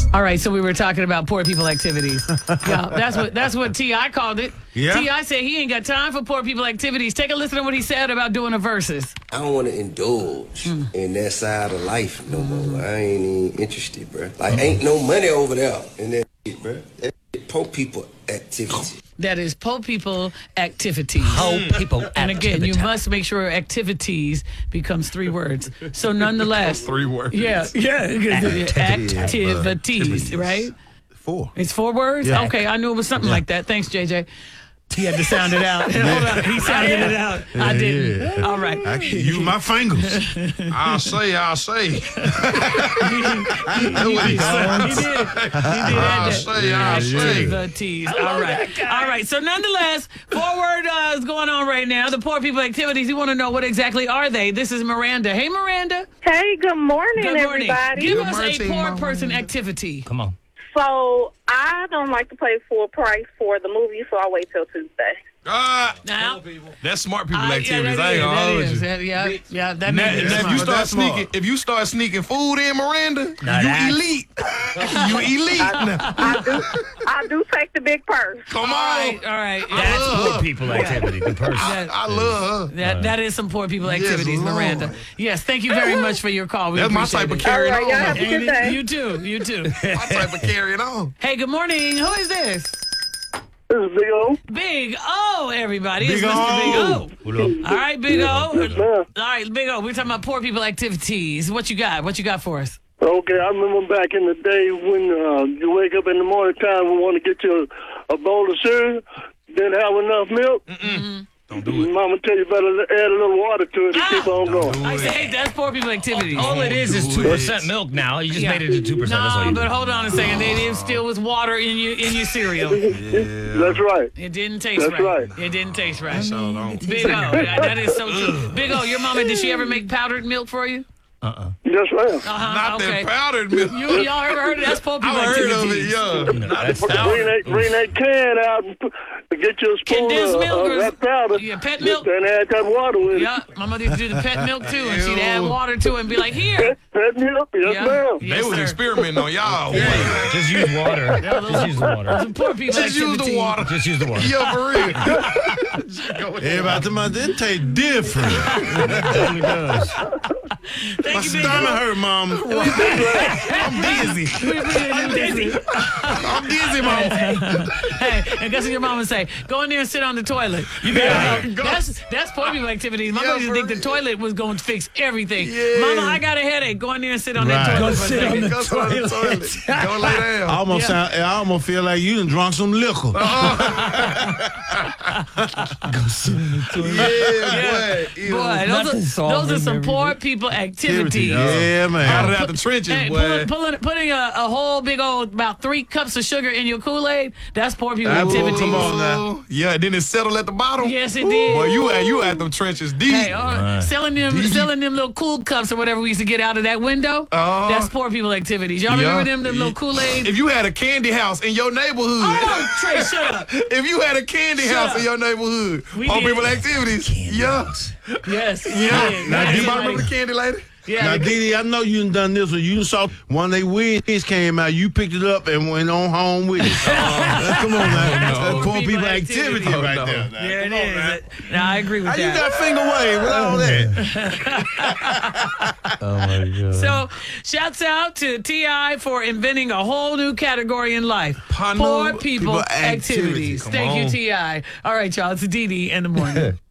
All right, so we were talking about poor people activities. Yeah, that's what T.I. called it. Yeah. T.I. said he ain't got time for poor people activities. Take a listen to what he said about doing a versus. I don't want to indulge in that side of life no more. I ain't even interested, bro. Like, ain't no money over there in that shit, bro. That shit poor people activity. That is poor people activities. Poor people And again, you activity. must make sure activities becomes 3 words. So nonetheless. 3 words. Yeah. Activities, right? 4. It's 4 words? Yeah. Okay, I knew it was something like that. Thanks, JJ. He had to sound it out. Hold on. He sounded it out. I didn't. Yeah. All right. I can use my fingers. I'll say. That's what he He did. I'll say. Activities. All right. So nonetheless, 4-word is going on right now. The poor people activities. You want to know what exactly are they? This is Miranda. Hey, Miranda. Hey, good morning, Good morning. everybody. Give Good us a morning, poor Mama. person activity. Come on. So I don't like to pay full price for the movie, so I wait till Tuesday. Now, That's smart people yeah, activities. that I ain't is, gonna that hold is. you. That- Yeah, that Now, makes it if smart. you start That's smart. sneaking, if you start sneaking food in, Miranda, Now you that's- elite. You elite. now. I do take the big purse. Come All on. right. That's love poor her. people activity. The person. I love her. That is some poor people Yes, activities, Lord. Miranda. Yes, thank you very much for your call. We That's my appreciate type of it. carrying All right, y'all on. have a good day. You too. My type of carrying on. Hey, good morning. Who is this? This is Big O. Big O, everybody. It's Big Mr. O. Big O. All right, Big O. All ma'am. right, Big O. We're talking about poor people activities. What you got? What you got for us? Okay, I remember back in the day when you wake up in the morning time and want to get you a bowl of cereal, didn't have enough milk. Don't do it. Mama tell you better add a little water to it and keep on going. I say that's poor people activities. All it is do 2% milk now. You just made it to 2%. That's all No, you but do. hold on a second. It still was water in your cereal. That's right. It didn't taste That's right. right. It didn't taste right. So don't. Big O, that is so true. Big O, your mama, did she ever make powdered milk for you? That's right. Not Okay. that powdered milk. Y'all ever heard of that? That's poor people I've heard of activities. it, yeah. That's Bring that can out and get you a spoon Condensed of milk or- that powder. Yeah, pet milk. And add that water with it. Yeah, my mother used to do the pet milk too, and she'd add Ew. water to it and be like, here. Pet milk? Yes, Yeah. ma'am. Yes, They was sir. experimenting on y'all. Just use water. Just use the water. Some poor people Just use the activities. water. Just use the water. Yeah, for real. Everybody tell me it tastes different. It does. Thank My you, Big stomach O. hurt, Mama. I'm dizzy. I'm dizzy. I'm dizzy, mama. Hey, and guess what your mama say? Go in there and sit on the toilet. You better know. That's poor people activities. My Yeah, mother used to for think the toilet was going to fix everything. Yeah. Mama, I got a headache. Go in there and sit on that Right. toilet Go for a sit on second. the Go sit on the toilet. Go lay down. I almost feel like you done drunk some liquor. Yeah, boy. Boy, those are some poor people activities. Yeah, Got man. it out the trenches, Hey, boy. putting a whole big old about 3 cups of sugar in your Kool-Aid, that's poor people That's activities. Come on now. Yeah, then it settled at the bottom. Yes, it did. Boy, you at them trenches deep. Hey, selling them little cool cups or whatever we used to get out of that window. That's poor people activities. Y'all remember them little Kool-Aid? If you had a candy house in your neighborhood, Oh, Trey, shut up. if you had a candy Shut house up. in your neighborhood, We poor did. people activities. Yeah. Yes. Yeah. Now, You Didi- remember the candy lady? Now, Didi, I know you done this one. You saw when they wings came out, you picked it up and went on home with it. Come on now. That's poor people activity activity. right no. there. Now. Yeah, Come it on, is. now. No, I agree with How you that. got finger wave with all that? Oh, my God. So, shouts out to T.I. for inventing a whole new category in life. Poor Poor people people activities. activities. Come Thank you, on. T.I. All right, y'all. It's Dee Dee in the morning.